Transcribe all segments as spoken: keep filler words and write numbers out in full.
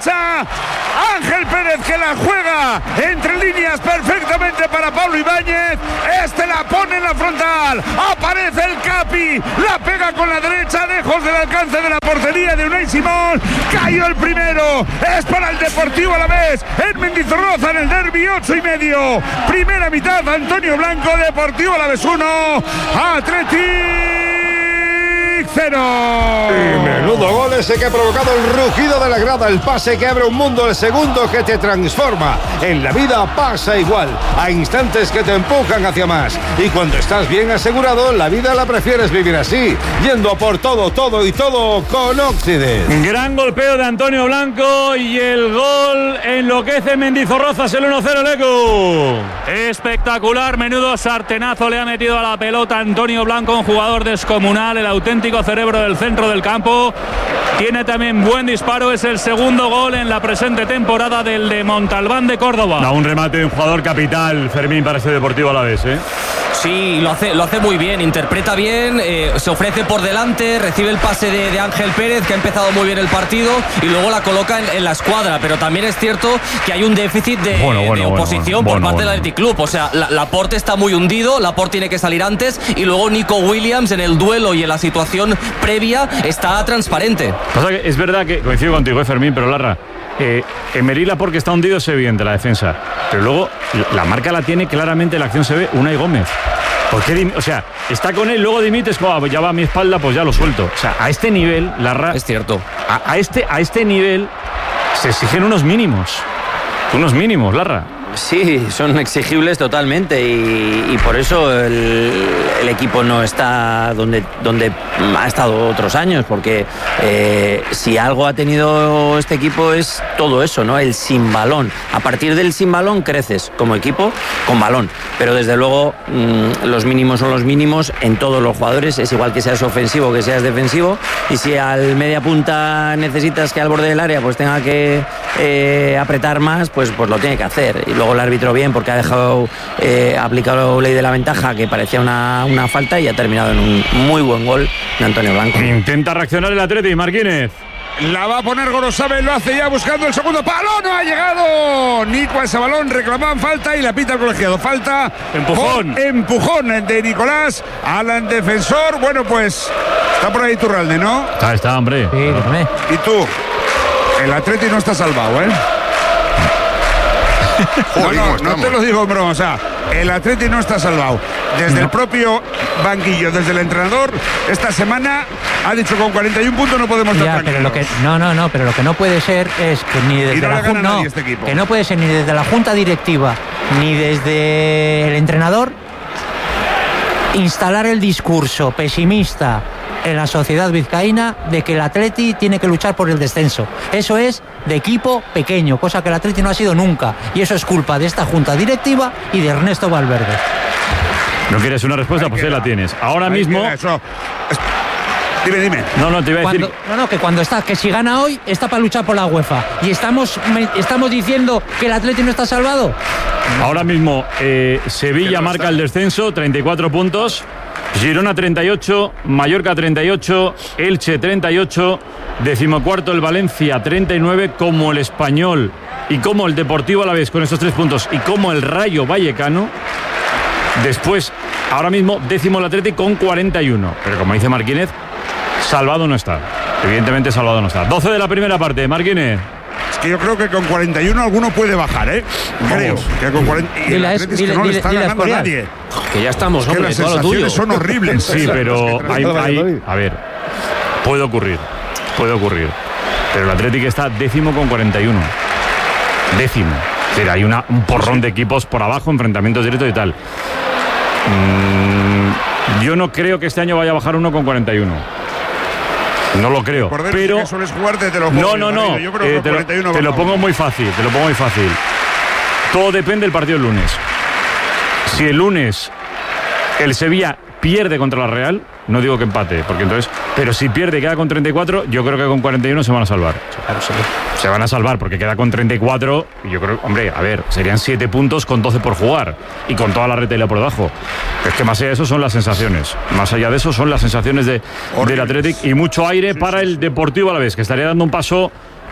derecha. Ángel Pérez que la juega entre líneas perfectamente para Pablo Ibáñez. Este la pone en la frontal. Aparece el Capi. La pega con la derecha, lejos del alcance de la portería de Unai Simón. Cayó el primero. Es para el Deportivo Alavés. En Mendizorroza en el derbi, ocho y medio. Primera mitad, Antonio Blanco. Deportivo Alavés uno. Athletic cero. Y menudo gol ese que ha provocado el rugido de la grada, el pase que abre un mundo, el segundo que te transforma. En la vida pasa igual, a instantes que te empujan hacia más. Y cuando estás bien asegurado, la vida la prefieres vivir así, yendo a por todo, todo y todo con Occident. Gran golpeo de Antonio Blanco y el gol enloquece Mendizorroza, el uno cero, Lecu. Espectacular, menudo sartenazo le ha metido a la pelota Antonio Blanco, un jugador descomunal, el auténtico cerebro del centro del campo. Tiene también buen disparo, es el segundo gol en la presente temporada del de Montalbán de Córdoba. Da un remate de un jugador capital, Fermín, para ese Deportivo Alavés, ¿eh? Sí, lo hace, lo hace muy bien, interpreta bien, eh, se ofrece por delante, recibe el pase de, de Ángel Pérez, que ha empezado muy bien el partido, y luego la coloca en, en la escuadra. Pero también es cierto que hay un déficit de, bueno, bueno, de oposición bueno, bueno, por bueno, parte bueno. del Athletic Club. O sea, la, Laporte está muy hundido, Laporte tiene que salir antes, y luego Nico Williams en el duelo y en la situación previa está transparente. Pasa que es verdad que coincido contigo, eh, Fermín, pero Larra, eh, Emery Laporte que está hundido es evidente la defensa, pero luego la marca la tiene claramente, la acción se ve Unai Gómez. ¿Por qué? O sea, está con él, luego dimites, como ya va a mi espalda, pues ya lo suelto. O sea, a este nivel, Larra, es cierto. A, a este a este nivel se exigen unos mínimos, unos mínimos, Larra. Sí, son exigibles totalmente y, y por eso el, el equipo no está donde, donde ha estado otros años, porque eh, si algo ha tenido este equipo es todo eso, ¿no? El sin balón. A partir del sin balón creces como equipo con balón, pero desde luego mmm, los mínimos son los mínimos en todos los jugadores. Es igual que seas ofensivo que seas defensivo, y si al media punta necesitas que al borde del área pues tenga que eh, apretar más, pues, pues lo tiene que hacer. Y luego el árbitro bien, porque ha dejado eh, aplicado ley de la ventaja, que parecía una, una falta, y ha terminado en un muy buen gol de Antonio Blanco. Intenta reaccionar el Athletic, Marquínez. La va a poner Gorosabel, lo hace ya buscando el segundo palo, no ha llegado Nico a ese balón, reclamaban falta y la pita el colegiado. Falta, empujón, empujón de Nicolás al defensor. Bueno, pues está por ahí Turralde, ¿no? Está, está, hombre. Sí, dígame. Y tú, el Athletic no está salvado, ¿eh? Joder, no, no, no te lo digo en broma, o sea, el Athletic no está salvado. Desde no. el propio banquillo, desde el entrenador, esta semana ha dicho con cuarenta y un puntos no podemos ya, pero lo que no, no, no, pero lo que no puede ser es que ni desde no la junta, no, este que no puede ser ni desde la junta directiva ni desde el entrenador instalar el discurso pesimista en la sociedad vizcaína de que el Atleti tiene que luchar por el descenso. Eso es de equipo pequeño, cosa que el Atleti no ha sido nunca, y eso es culpa de esta junta directiva y de Ernesto Valverde. ¿No quieres una respuesta? Ahí pues ahí la tienes. Ahora mismo... Eso. Dime, dime. No, no, te iba a cuando, decir... No, no, que cuando está, que si gana hoy, está para luchar por la UEFA. Y estamos, me, estamos diciendo que el Atleti no está salvado. Ahora mismo, eh, Sevilla no marca está. el descenso, treinta y cuatro puntos. Girona treinta y ocho, Mallorca treinta y ocho, Elche treinta y ocho, decimocuarto el Valencia treinta y nueve, como el Español y como el Deportivo Alavés con estos tres puntos y como el Rayo Vallecano. Después, ahora mismo, décimo el Atlético con cuarenta y uno, pero como dice Marquínez, salvado no está. Evidentemente salvado no está. doce de la primera parte, Marquínez. Es que yo creo que con cuarenta y uno alguno puede bajar, ¿eh? Creo que con cuarenta y uno. Y el Atlético es que no le está ganando a nadie. Que ya estamos, hombre, que las sensaciones son horribles. Sí, pero hay, hay, a ver, puede ocurrir, puede ocurrir. Pero el Atlético está décimo con cuarenta y uno. Décimo. Es decir, hay una, un porrón de equipos por abajo, enfrentamientos directos y tal. Mm, yo no creo que este año vaya a bajar uno con cuarenta y uno. No lo creo, pero que sueles jugar desde los no, no, no. Yo creo que eh, te, lo, te lo pongo muy fácil, te lo pongo muy fácil. Todo depende del partido del lunes. Si el lunes el Sevilla pierde contra la Real, no digo que empate, porque entonces, pero si pierde y queda con treinta y cuatro, yo creo que con cuarenta y uno se van a salvar. Claro, sí. Se van a salvar porque queda con treinta y cuatro y yo creo, hombre, a ver, serían siete puntos con doce por jugar y con toda la retela por debajo. Es que más allá de eso son las sensaciones. Más allá de eso son las sensaciones de, del Athletic y mucho aire sí, para sí, el Deportivo Alavés, que estaría dando un paso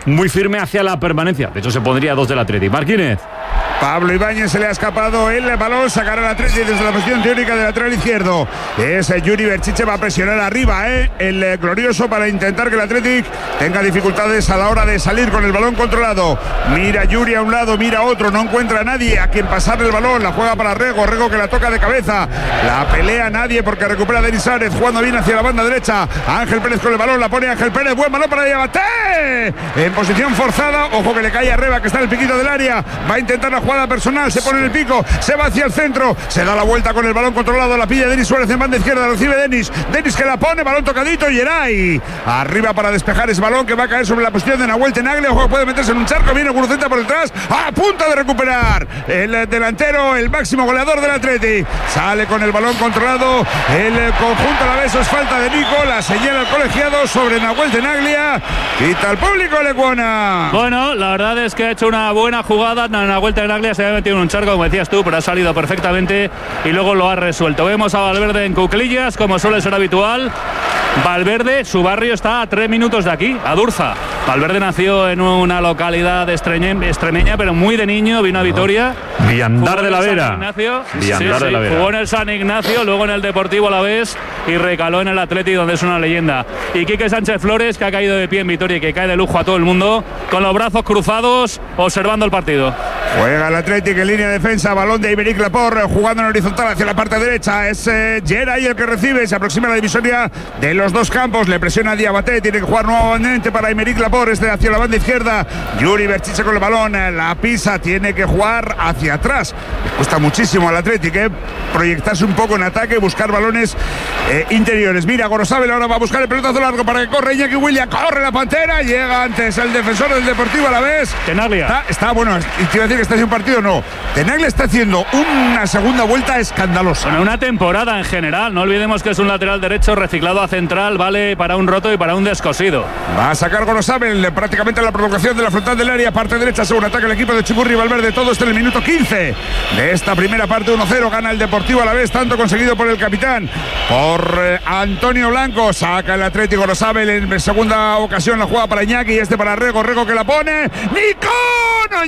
muy firme hacia la permanencia. De hecho, se pondría dos del Atleti. Marquínez. Pablo Ibáñez se le ha escapado el balón, sacará el Atleti desde la posición teórica del lateral izquierdo. Es Yuri Berchiche, va a presionar arriba, ¿eh? el eh, glorioso, para intentar que el Athletic tenga dificultades a la hora de salir con el balón controlado. Mira Yuri a un lado, mira a otro, no encuentra a nadie a quien pasarle el balón, la juega para Rego, Rego que la toca de cabeza, la pelea nadie porque recupera Denis Suárez, jugando bien hacia la banda derecha. Ángel Pérez con el balón, la pone Ángel Pérez, buen balón para Diabaté, en posición forzada, ojo que le cae a Reba que está en el piquito del área, va a intentar la jugada personal, se pone en el pico, se va hacia el centro, se da la vuelta con el balón controlado, la pilla Denis Suárez en banda izquierda, recibe Denis, Denis que la pone, balón tocadito, Yeray arriba para despejar ese balón que va a caer sobre la posición de Nahuel Tenaglia, ojo, puede meterse en un charco, viene Guruceta por detrás, a punto de recuperar el delantero, el máximo goleador del Atleti, sale con el balón controlado, el conjunto a la vez, es falta de Nico, la señala el colegiado sobre Nahuel Tenaglia, quita al público Lecuona. Bueno, la verdad es que ha hecho una buena jugada, Nahuel Tenaglia se había metido en un charco, como decías tú, pero ha salido perfectamente y luego lo ha resuelto. Vemos a Valverde en cuclillas, como suele ser habitual. Valverde, su barrio está a tres minutos de aquí, a Durza. Valverde nació en una localidad extremeña, pero muy de niño, vino a Vitoria. Viandar de la Vera. Viandar sí, sí, de la Vera. Jugó en el San Ignacio, luego en el Deportivo Alavés y recaló en el Atleti, donde es una leyenda. Y Quique Sánchez Flores, que ha caído de pie en Vitoria y que cae de lujo a todo el mundo, con los brazos cruzados, observando el partido. Juega el Atlético en línea de defensa, balón de Aymeric Laporte, jugando en horizontal hacia la parte derecha, es eh, Yeray el que recibe, se aproxima a la divisoria de los dos campos, le presiona a Diabaté, tiene que jugar nuevamente para Aymeric Laporte, este hacia la banda izquierda, Yuri Berchiche con el balón, la pisa, tiene que jugar hacia atrás, le cuesta muchísimo al Atlético, eh, proyectarse un poco en ataque, buscar balones eh, interiores. Mira, Gorosabel ahora va a buscar el pelotazo largo para que corre Iñaki Williams, corre la Pantera, llega antes el defensor del Deportivo Alavés. Tenaglia. Está, está bueno, te iba a decir que está haciendo un partido, no. Tenaglia está haciendo una segunda vuelta escandalosa. Bueno, una temporada en general, no olvidemos que es un lateral derecho reciclado a central, vale para un roto y para un descosido. Va a sacar Gorosabel prácticamente la provocación de la frontal del área, parte derecha, según ataque el equipo de Chimurri Valverde, todo esto en el minuto quince de esta primera parte. Uno cero, gana el Deportivo Alavés, tanto conseguido por el capitán, por eh, Antonio Blanco, saca el Atlético Gorosabel en segunda ocasión, la juega para Iñaki y este para Rego, Rego que la pone, Nico no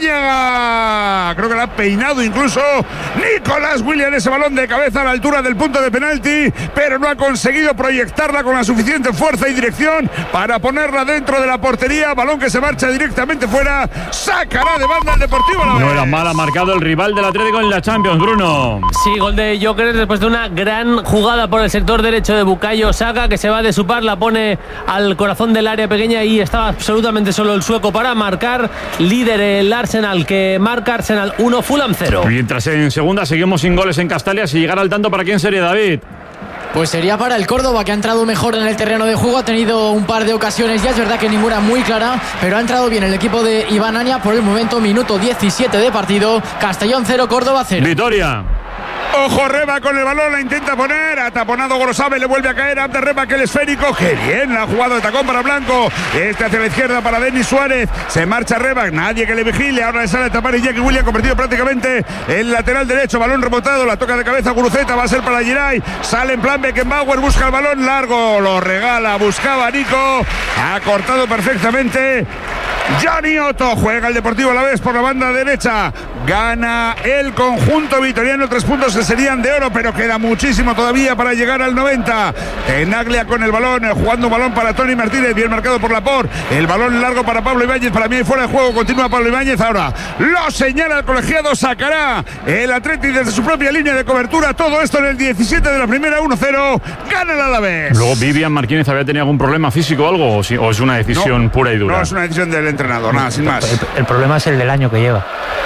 llega, creo que la ha peinado incluso Nicolás Williams, ese balón de cabeza a la altura del punto de penalti, pero no ha conseguido proyectarla con la suficiente fuerza y dirección para ponerla dentro de la portería, balón que se marcha directamente fuera, sacará de banda el Deportivo Alavés. No era mal, ha marcado el rival del Atlético en la Champions, Bruno. Sí, gol de Joker después de una gran jugada por el sector derecho de Bukayo Saka, que se va de su par, la pone al corazón del área pequeña y estaba absolutamente solo el sueco para marcar. Líder el Arsenal, que marca Arsenal uno, Fulham cero. Mientras en segunda seguimos sin goles en Castalia, si llegara al tanto, ¿para quién sería, David? Pues sería para el Córdoba, que ha entrado mejor en el terreno de juego, ha tenido un par de ocasiones ya, es verdad que ninguna muy clara, pero ha entrado bien el equipo de Iván Ania. Por el momento, minuto diecisiete de partido, Castellón cero, Córdoba cero. Vitoria. Ojo, Reba con el balón, la intenta poner, ha taponado Gorosabel, le vuelve a caer Abder Reba, que el esférico, que bien, la ha jugado de tacón para Blanco, este hacia la izquierda para Denis Suárez, se marcha Reba, nadie que le vigile, ahora le sale a tapar Iñaki Williams, convertido prácticamente el lateral derecho, balón rebotado, la toca de cabeza Guruceta, va a ser para Yeray, sale en plan Beckenbauer, busca el balón largo, lo regala, buscaba Nico, ha cortado perfectamente Johnny Otto, juega el Deportivo Alavés por la banda derecha, gana el conjunto vitoriano, tres puntos que serían de oro, pero queda muchísimo todavía para llegar al noventa. Tenaglia con el balón, jugando un balón para Tony Martínez, bien marcado por Laporte, el balón largo para Pablo Ibáñez, para mí fuera de juego, continúa Pablo Ibáñez, ahora lo señala el colegiado, sacará el Atleti desde su propia línea de cobertura, todo esto en el diecisiete de la primera, uno cero, gana el Alavés. Luego Vivian Martínez había tenido algún problema físico o algo, o, si, o es una decisión no, pura y dura. No, es una decisión del entrenador, nada, sin más. El, el problema es el del año que lleva.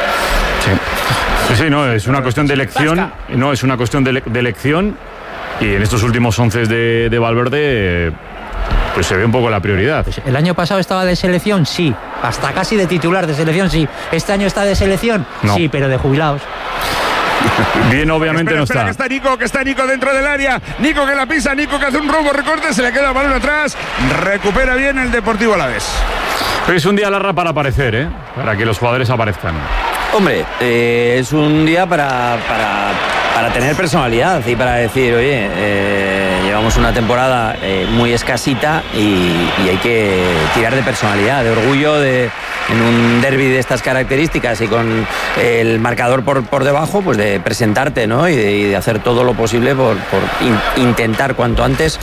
Sí, sí, no, es una cuestión de elección, no, es una cuestión de, de elección y en estos últimos once de, de Valverde pues se ve un poco la prioridad. Pues el año pasado estaba de selección, sí, hasta casi de titular de selección, sí. Este año está de selección, no. Sí, pero de jubilados. Bien, obviamente espera, no espera, está. Que está Nico, que está Nico dentro del área. Nico que la pisa, Nico que hace un robo, recorte, se le queda el balón atrás. Recupera bien el Deportivo Alavés. Es un día larga para aparecer, ¿eh? Para que los jugadores aparezcan. Hombre, eh, es un día para, para, para tener personalidad y para decir, oye, eh, llevamos llevamos una temporada eh, muy escasita y, y hay que tirar de personalidad, de orgullo, de en un derbi de estas características y con el marcador por, por debajo, pues de presentarte, ¿no? Y de, y de hacer todo lo posible por, por in, intentar cuanto antes,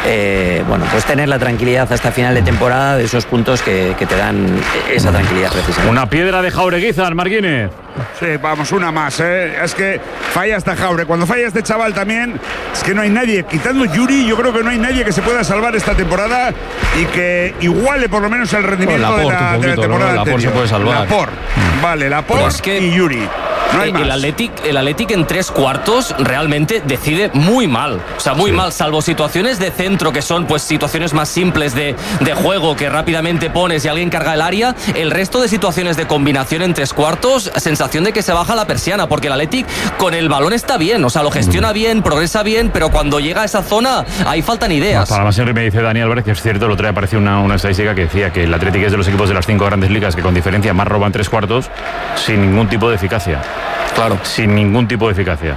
eh, bueno, pues tener la tranquilidad hasta final de temporada de esos puntos que, que te dan esa tranquilidad precisamente. Una piedra de Jaureguizar, Marquínez. Sí, vamos, una más, ¿eh? Es que falla hasta Jaure. Cuando falla este chaval también, es que no hay nadie. Quitando Yuri, yo creo que no hay nadie que se pueda salvar esta temporada y que iguale por lo menos el rendimiento bueno, Laporte, de, la, poquito, de la temporada ¿no? anterior. Laporte se puede salvar. Laporte. Vale, Laporte es que y Yuri. No hay más. El Athletic, el Athletic en tres cuartos realmente decide muy mal. O sea, muy sí. mal, salvo situaciones de centro que son pues situaciones más simples de, de juego que rápidamente pones y alguien carga el área. El resto de situaciones de combinación en tres cuartos, sensación de que se baja la persiana, porque el Athletic con el balón está bien, o sea, lo gestiona bien, progresa bien, pero cuando llega a esa zona ahí faltan ideas. Para más me dice Dani Álvarez que es cierto, el otro día apareció una, una estadística que decía que el Athletic es de los equipos de las cinco grandes ligas que con diferencia más roban tres cuartos sin ningún tipo de eficacia. Claro. Sin ningún tipo de eficacia.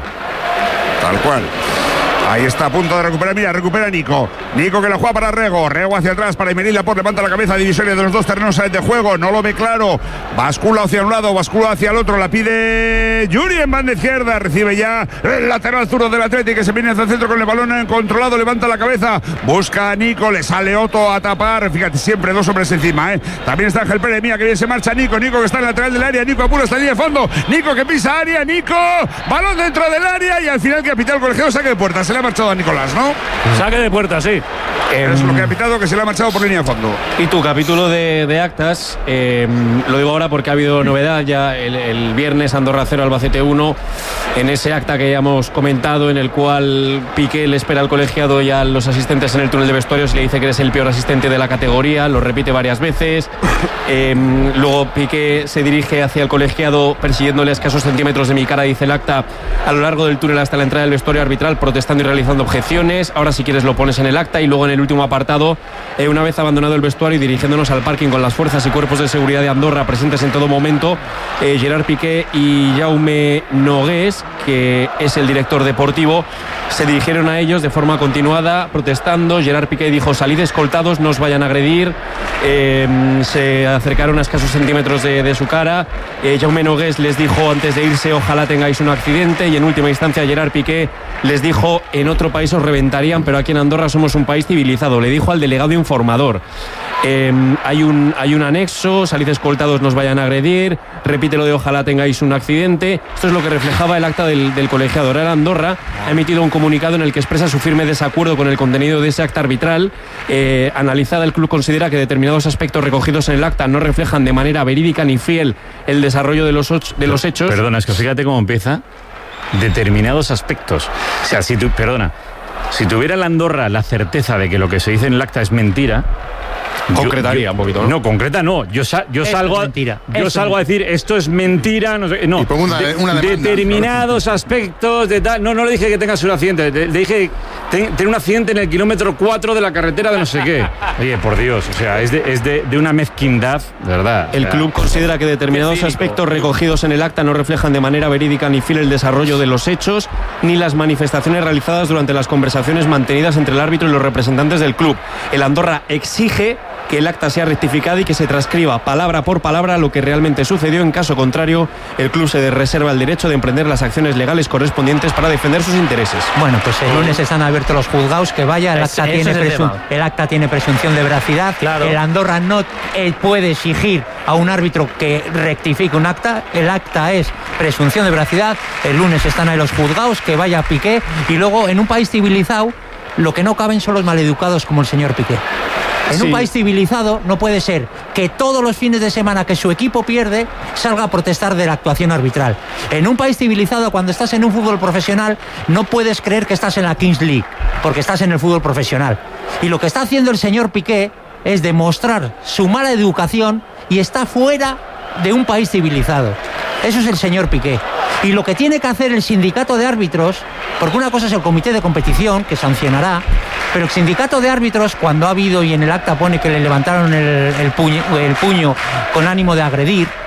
Tal cual. Ahí está a punto de recuperar, mira, recupera Nico. Nico que la juega para Rego. Rego hacia atrás para Emeril Laporte, levanta la cabeza, divisoria de los dos terrenos de juego. No lo ve claro. Bascula hacia un lado, bascula hacia el otro. La pide Yuri en banda izquierda. Recibe ya el lateral zurdo del Atlético que se viene hacia el centro con el balón controlado. Levanta la cabeza. Busca a Nico. Le sale Otto a tapar. Fíjate, siempre dos hombres encima, ¿eh? También está Ángel Pérez. Mira que bien se marcha Nico. Nico que está en el lateral del área. Nico apura hasta el línea de fondo. Nico que pisa área. Nico. Balón dentro del área. Y al final que ha pitado el colegiado saque de puerta. Se le ha marchado a Nicolás, ¿no? Saque de puerta, sí. Eh, es lo que ha pitado, que se le ha marchado por línea de fondo. Y tu capítulo de, de actas, eh, lo digo ahora porque ha habido novedad ya el, el viernes, Andorra cero, Albacete uno, en ese acta que ya hemos comentado, en el cual Piqué le espera al colegiado y a los asistentes en el túnel de vestuarios y le dice que eres el peor asistente de la categoría, lo repite varias veces. Eh, luego Piqué se dirige hacia el colegiado persiguiéndole a escasos centímetros de mi cara, dice el acta, a lo largo del túnel hasta la entrada del vestuario arbitral, protestando y realizando objeciones. Ahora si quieres lo pones en el acta. Y luego en el último apartado, eh, una vez abandonado el vestuario y dirigiéndonos al parking con las fuerzas y cuerpos de seguridad de Andorra presentes en todo momento, eh, Gerard Piqué y Jaume Nogués, que es el director deportivo, se dirigieron a ellos de forma continuada protestando. Gerard Piqué dijo: salid escoltados, no os vayan a agredir. Eh, se acercaron a escasos centímetros de, de su cara. eh, Jaume Nogués les dijo antes de irse: ojalá tengáis un accidente. Y en última instancia Gerard Piqué les dijo: en otro país os reventarían, pero aquí en Andorra somos un país civilizado. Le dijo al delegado informador: eh, hay, un, hay un anexo, salid escoltados, nos vayan a agredir. Repite lo de ojalá tengáis un accidente. Esto es lo que reflejaba el acta del, del colegiado. Ahora Andorra ha emitido un comunicado en el que expresa su firme desacuerdo con el contenido de ese acta arbitral. Eh, analizada, el club considera que determinados aspectos recogidos en el acta no reflejan de manera verídica ni fiel el desarrollo de los, de los hechos. Perdona, es que fíjate cómo empieza. Determinados aspectos. O sea, si tú, perdona, si tuviera la Andorra la certeza de que lo que se dice en el acta es mentira, concretaría yo, yo, un poquito, ¿no? No, concreta no. Yo, sa, yo salgo, a, yo salgo a decir esto es mentira. No, sé, no. Y pongo una, de, una demanda, determinados aspectos de tal. No, no le dije que tengas un accidente. Le, le dije ten, ten un accidente en el kilómetro cuatro de la carretera de no sé qué. Oye, por Dios, o sea, es de, es de, de una mezquindad, de verdad. El o sea, club considera que determinados aspectos recogidos en el acta no reflejan de manera verídica ni fiel el desarrollo de los hechos ni las manifestaciones realizadas durante las conversaciones mantenidas entre el árbitro y los representantes del club. El Andorra exige que el acta sea rectificada y que se transcriba palabra por palabra lo que realmente sucedió. En caso contrario, el club se reserva el derecho de emprender las acciones legales correspondientes para defender sus intereses. Bueno, pues el lunes están abiertos los juzgados, que vaya, el acta, es, tiene, es el presun- el acta tiene presunción de veracidad. Claro. El Andorra no eh, puede exigir a un árbitro que rectifique un acta. El acta es presunción de veracidad. El lunes están ahí los juzgados, que vaya Piqué. Y luego, en un país civilizado, lo que no caben son los maleducados como el señor Piqué. En sí. un país civilizado no puede ser que todos los fines de semana que su equipo pierde salga a protestar de la actuación arbitral. En un país civilizado, cuando estás en un fútbol profesional, no puedes creer que estás en la Kings League, porque estás en el fútbol profesional. Y lo que está haciendo el señor Piqué es demostrar su mala educación y está fuera de un país civilizado. Eso es el señor Piqué. Y lo que tiene que hacer el sindicato de árbitros, porque una cosa es el comité de competición, que sancionará, pero el sindicato de árbitros, cuando ha habido, y en el acta pone que le levantaron el, el, puño, el puño con ánimo de agredir,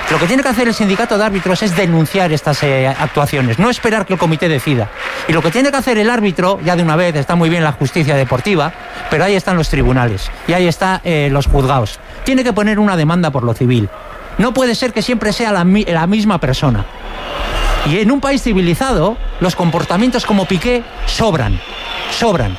Lo que tiene que hacer el sindicato de árbitros es denunciar estas eh, actuaciones, no esperar que el comité decida. Y lo que tiene que hacer el árbitro, ya de una vez, está muy bien la justicia deportiva, pero ahí están los tribunales y ahí están eh, los juzgados. Tiene que poner una demanda por lo civil. No puede ser que siempre sea la, la misma persona. Y en un país civilizado, los comportamientos como Piqué sobran, sobran.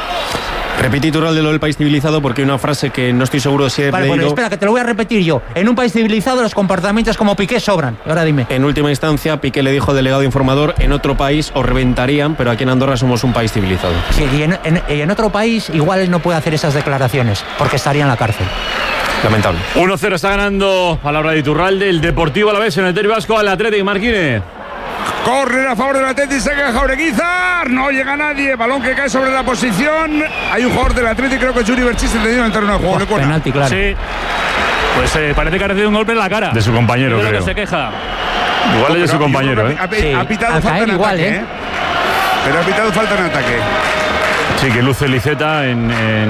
Repetí tu rol de lo del país civilizado porque hay una frase que no estoy seguro de si he vale, leído. Bueno, espera, que te lo voy a repetir yo. En un país civilizado los comportamientos como Piqué sobran. Ahora dime. En última instancia, Piqué le dijo al delegado informador, en otro país os reventarían, pero aquí en Andorra somos un país civilizado. Sí, y en, en, en otro país igual él no puede hacer esas declaraciones porque estaría en la cárcel. Lamentable. uno cero está ganando a la hora de Iturralde el Deportivo Alavés en el derbi vasco al Atlético Marquínez. Corre a favor del Atlético, se queja Jaureguizar, no llega nadie, balón que cae sobre la posición. Hay un jugador del Atlético, creo que es Yuri Berchis, entendido en el terreno de juego. Oh, penalti, claro. Sí. Pues eh, parece que ha recibido un golpe en la cara. De su compañero, creo. Que se queja. Igual es de su compañero, ¿eh? Ha, Sí, ha pitado al falta caer en igual, ataque, ¿eh? ¿eh? Pero ha pitado falta en ataque. Sí, que luce Liceta en, en...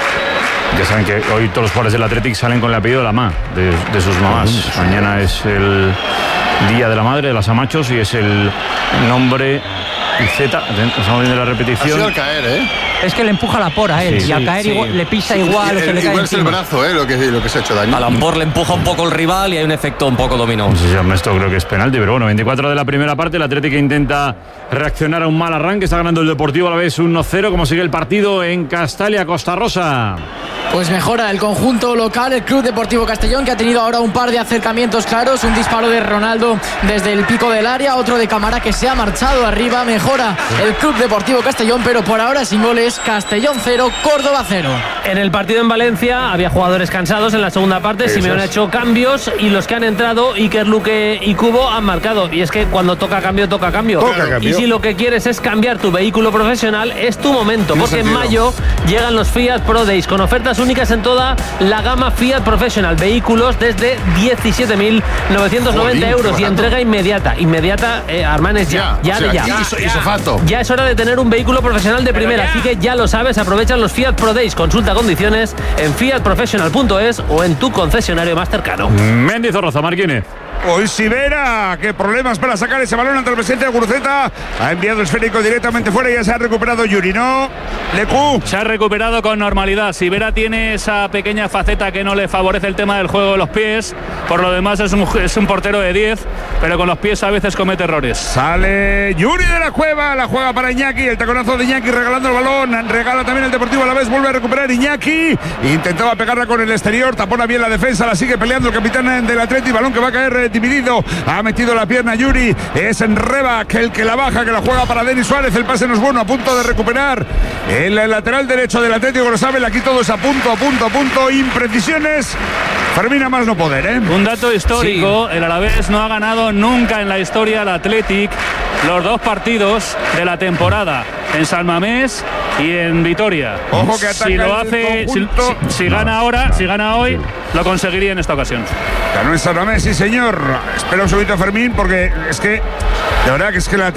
Ya saben que hoy todos los jugadores del Athletic salen con el apellido de la ma, de, de sus mamás. Mañana es el Día de la Madre, de las Amachos, y es el nombre Liceta. Estamos viendo la repetición. Ha sido al caer, ¿eh? Es que le empuja la pora a él Sí, y al sí, caer sí. igual, le pisa igual Y o se el- le cae igual es el encima. brazo, ¿eh? Lo que, lo que se ha hecho daño. A Lamport le empuja un poco el rival y hay un efecto un poco dominó. No sé si esto creo que es penalti, pero bueno, veinticuatro de la primera parte. El Atlético intenta reaccionar a un mal arranque. Está ganando el Deportivo a la vez uno cero. ¿Cómo sigue el partido en Castalia, Costa Rosa? Pues mejora el conjunto local, el Club Deportivo Castellón, que ha tenido ahora un par de acercamientos claros. Un disparo de Ronaldo desde el pico del área, otro de Camara que se ha marchado arriba. Mejora el Club Deportivo Castellón, pero por ahora sin goles. Castellón cero, Córdoba cero. En el partido en Valencia había jugadores cansados en la segunda parte. Eso Simeone ha es. hecho cambios y los que han entrado, Iker, Luque y Cubo, han marcado. Y es que cuando toca cambio, toca cambio. Toca cambio. Y si lo que quieres es cambiar tu vehículo profesional, es tu momento. Tiene Porque en sentido. mayo llegan los Fiat Pro Days con ofertas únicas en toda la gama Fiat Professional. Vehículos desde diecisiete mil novecientos noventa Jolín, euros qué y barato. entrega inmediata. Inmediata, eh, Armán, es ya. Ya, Ya, o sea, de ya. ya, iso- isofato. Ya es hora de tener un vehículo profesional de primera. Así que ya lo sabes, aprovechan los Fiat Pro Days. Consulta condiciones en fiat professional punto es o en tu concesionario más cercano. Mendizorroza, Marquínez. Hoy Sivera, qué problemas para sacar ese balón ante el presidente de Guruceta. Ha enviado el esférico directamente fuera y ya se ha recuperado Yuri, ¿no? Lecu. Se ha recuperado con normalidad. Sivera tiene esa pequeña faceta que no le favorece el tema del juego de los pies. Por lo demás es un, es un portero de diez, pero con los pies a veces comete errores. Sale Yuri de la cueva, la juega para Iñaki, el taconazo de Iñaki regalando el balón, regala también el Deportivo a la vez, vuelve a recuperar Iñaki, intentaba pegarla con el exterior, tapona bien la defensa, la sigue peleando el capitán del Atleti, balón que va a caer eh, dividido, ha metido la pierna Yuri, es en Rebac el que la baja, que la juega para Denis Suárez, el pase no es bueno, a punto de recuperar el, el lateral derecho del Atlético, lo saben, aquí todo es a punto, a punto, a punto, imprecisiones. Fermín a más no poder, ¿eh? Un dato histórico, el Alavés no ha ganado nunca en la historia al Athletic los dos partidos de la temporada, en San Mamés y en Vitoria. Ojo que ataca si lo el hace, si, conjunto. si- si gana ahora, si gana hoy, lo conseguiría en esta ocasión. Ganó en San Mamés, sí señor. Espera un segundito, Fermín, porque es que, de verdad que es que la